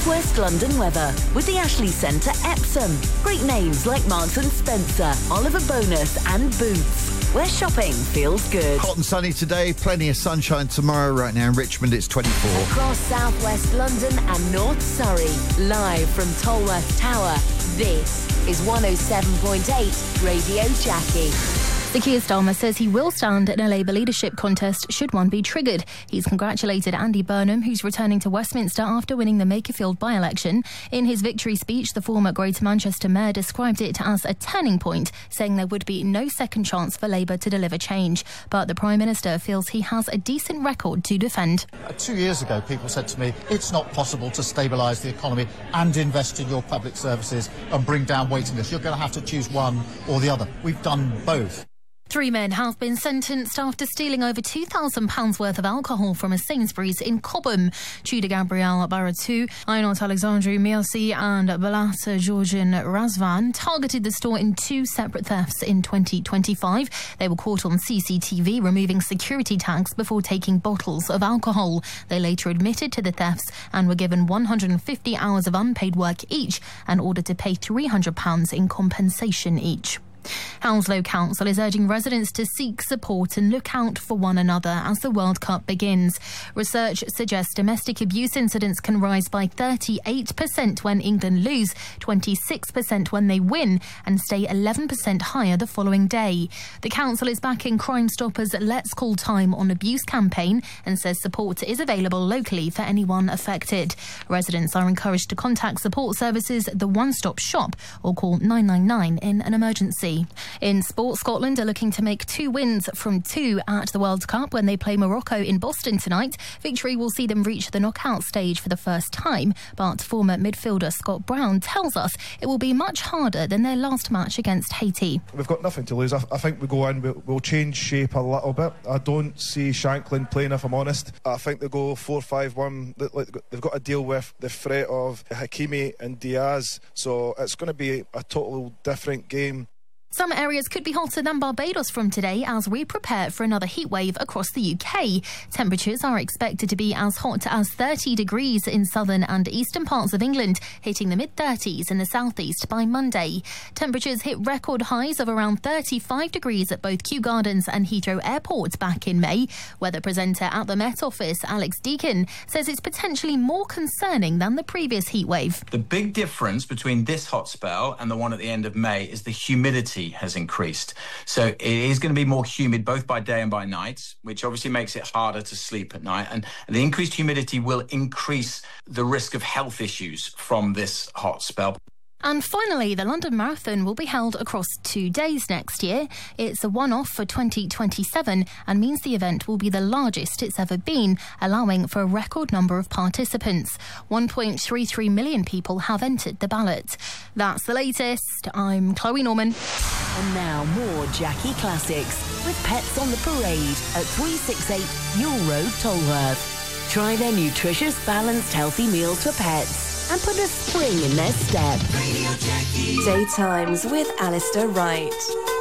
South West London weather with the Ashley Centre Epsom. Great names like Marks and Spencer, Oliver Bonus and Boots, where shopping feels good. Hot and sunny today, plenty of sunshine tomorrow. Right now in Richmond it's 24. Across South West London and North Surrey, live from Tolworth Tower, this is 107.8 Radio Jackie. The Keir Starmer says he will stand in a Labour leadership contest should one be triggered. He's congratulated Andy Burnham, who's returning to Westminster after winning the Makerfield by-election. In his victory speech, the former Greater Manchester Mayor described it as a turning point, saying there would be no second chance for Labour to deliver change. But the Prime Minister feels he has a decent record to defend. 2 years ago, people said to me, it's not possible to stabilise the economy and invest in your public services and bring down waiting lists. You're going to have to choose one or the other. We've done both. 3 men have been sentenced after stealing over £2,000 worth of alcohol from a Sainsbury's in Cobham. Tudor Gabriel Baratou, Ainot Alexandru Miasi and Balas Georgian Razvan targeted the store in 2 separate thefts in 2025. They were caught on CCTV removing security tags before taking bottles of alcohol. They later admitted to the thefts and were given 150 hours of unpaid work each and ordered to pay £300 in compensation each. Hounslow Council is urging residents to seek support and look out for one another as the World Cup begins. Research suggests domestic abuse incidents can rise by 38% when England lose, 26% when they win, and stay 11% higher the following day. The council is backing Crime Stoppers' Let's Call Time on Abuse campaign and says support is available locally for anyone affected. Residents are encouraged to contact support services, the One Stop Shop, or call 999 in an emergency. In sport, Scotland are looking to make 2 wins from 2 at the World Cup when they play Morocco in Boston tonight. Victory will see them reach the knockout stage for the first time, but former midfielder Scott Brown tells us it will be much harder than their last match against Haiti. We've got nothing to lose. I think we go in, we'll change shape a little bit. I don't see Shanklin playing, if I'm honest. I think they go 4-5-1. They've got to deal with the threat of Hakimi and Diaz, so it's going to be a total different game. Some areas could be hotter than Barbados from today as we prepare for another heatwave across the UK. Temperatures are expected to be as hot as 30 degrees in southern and eastern parts of England, hitting the mid-30s in the southeast by Monday. Temperatures hit record highs of around 35 degrees at both Kew Gardens and Heathrow Airport back in May. Weather presenter at the Met Office, Alex Deakin, says it's potentially more concerning than the previous heatwave. The big difference between this hot spell and the one at the end of May is the humidity has increased. So it is going to be more humid both by day and by night, which obviously makes it harder to sleep at night. And the increased humidity will increase the risk of health issues from this hot spell. And finally, the London Marathon will be held across 2 days next year. It's a one-off for 2027 and means the event will be the largest it's ever been, allowing for a record number of participants. 1.33 million people have entered the ballot. That's the latest. I'm Chloe Norman. And now more Jackie Classics with Pets on the Parade at 368 Yule Road, Tolworth. Try their nutritious, balanced, healthy meals for pets and put a spring in their step. Daytimes with Alistair Wright.